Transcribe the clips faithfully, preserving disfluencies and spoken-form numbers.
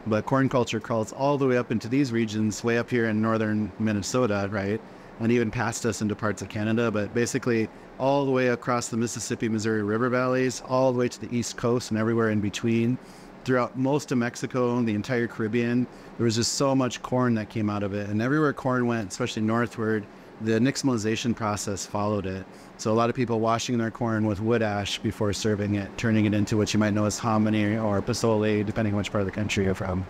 but corn culture crawls all the way up into these regions, way up here in northern Minnesota, right? And even past us into parts of Canada, but basically all the way across the Mississippi, Missouri River valleys, all the way to the East Coast and everywhere in between. Throughout most of Mexico and the entire Caribbean, there was just so much corn that came out of it. And everywhere corn went, especially northward, the nixtamalization process followed it. So a lot of people washing their corn with wood ash before serving it, turning it into what you might know as hominy or pozole, depending on which part of the country you're from.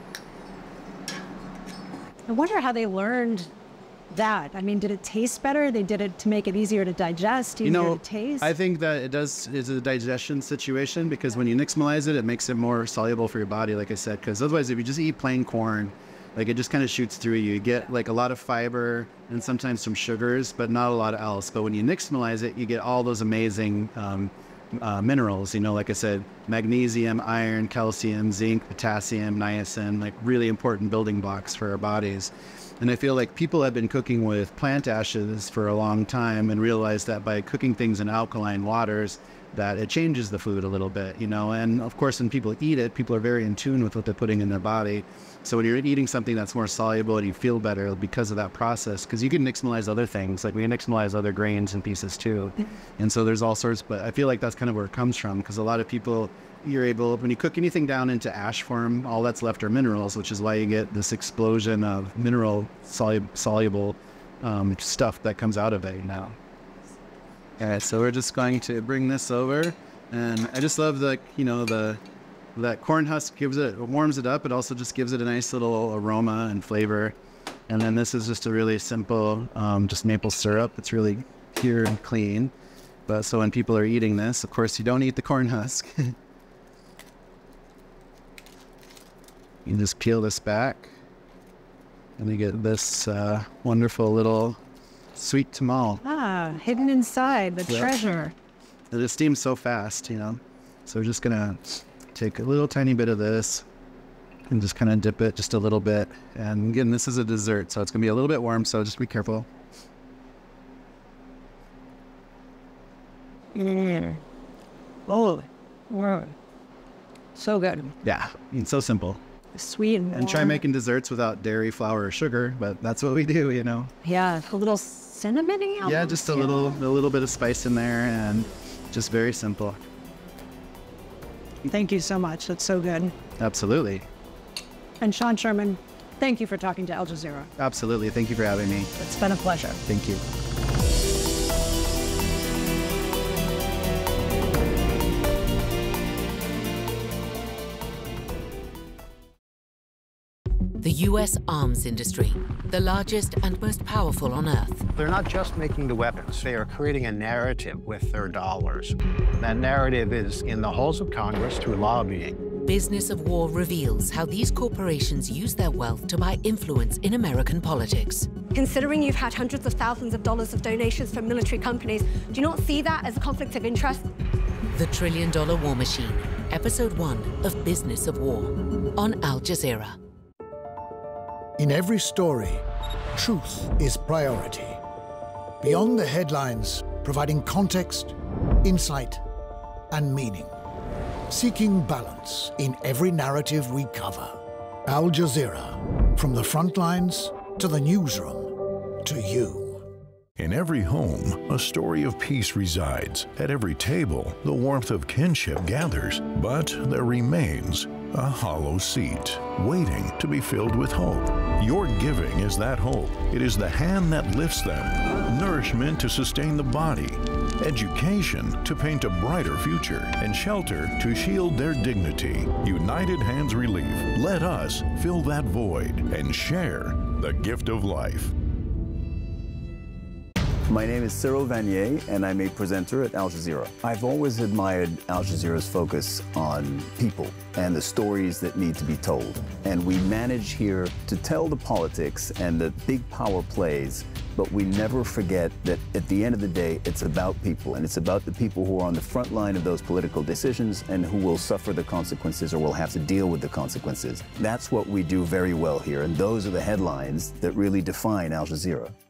I wonder how they learned that. I mean, did it taste better? They did it to make it easier to digest, easier you know, to taste? I think that it does is a digestion situation, because when you nixtamalize it, it makes it more soluble for your body, like I said, because otherwise if you just eat plain corn, like it just kind of shoots through you. You get like a lot of fiber and sometimes some sugars, but not a lot of else. But when you nixtamalize it, you get all those amazing um, uh, minerals, you know, like I said, magnesium, iron, calcium, zinc, potassium, niacin, like really important building blocks for our bodies. And I feel like people have been cooking with plant ashes for a long time and realized that by cooking things in alkaline waters, that it changes the food a little bit, you know. And of course, when people eat it, people are very in tune with what they're putting in their body. So when you're eating something that's more soluble and you feel better because of that process, because you can nixtamalize other things, like we can nixtamalize other grains and pieces too. And so there's all sorts, but I feel like that's kind of where it comes from, because a lot of people, you're able, when you cook anything down into ash form, all that's left are minerals, which is why you get this explosion of mineral solu soluble um, stuff that comes out of it now. All right, so we're just going to bring this over, and I just love the, you know, the that corn husk gives it, it warms it up. It also just gives it a nice little aroma and flavor. And then this is just a really simple, um, just maple syrup. It's really pure and clean. But so when people are eating this, of course, you don't eat the corn husk. You just peel this back, and you get this uh, wonderful little sweet tamal. Ah, hidden inside, the Yep. treasure. It steams so fast, you know. So we're just gonna take a little tiny bit of this and just kind of dip it just a little bit. And again, this is a dessert, so it's gonna be a little bit warm, so just be careful. Mm. Oh, wow. So good. Yeah, it's so simple. Sweet and warm. And try making desserts without dairy, flour, or sugar, but that's what we do, you know. Yeah, a little cinnamony. Yeah, just a yeah. little, a little bit of spice in there, and just very simple. Thank you so much. That's so good. Absolutely. And Sean Sherman, thank you for talking to Al Jazeera. Absolutely. Thank you for having me. It's been a pleasure. Thank you. The U S arms industry, the largest and most powerful on Earth. They're not just making the weapons, they are creating a narrative with their dollars. That narrative is in the halls of Congress through lobbying. Business of War reveals how these corporations use their wealth to buy influence in American politics. Considering you've had hundreds of thousands of dollars of donations from military companies, do you not see that as a conflict of interest? The Trillion Dollar War Machine, Episode one of Business of War, on Al Jazeera. In every story, truth is priority. Beyond the headlines, providing context, insight, and meaning. Seeking balance in every narrative we cover. Al Jazeera, from the front lines to the newsroom, to you. In every home, a story of peace resides. At every table, the warmth of kinship gathers. But there remains a hollow seat, waiting to be filled with hope. Your giving is that hope. It is the hand that lifts them, nourishment to sustain the body, education to paint a brighter future, and shelter to shield their dignity. United Hands Relief. Let us fill that void and share the gift of life. My name is Cyril Vanier, and I'm a presenter at Al Jazeera. I've always admired Al Jazeera's focus on people and the stories that need to be told. And we manage here to tell the politics and the big power plays, but we never forget that at the end of the day, it's about people, and it's about the people who are on the front line of those political decisions and who will suffer the consequences or will have to deal with the consequences. That's what we do very well here, and those are the headlines that really define Al Jazeera.